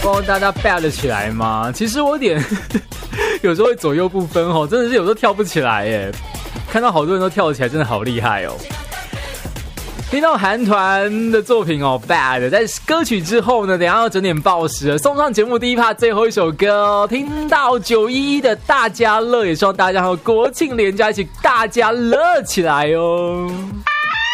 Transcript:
帮大家 bad 起来吗？其实我有点有时候会左右不分哦，真的是有时候跳不起来耶。看到好多人都跳起来，真的好厉害哦。听到韩团的作品哦 ，Bad， 在歌曲之后呢，等一下要整点报时了，送上节目第一 part 最后一首歌哦。听到911的大家乐，也希望大家和国庆连假一起大家乐起来哦。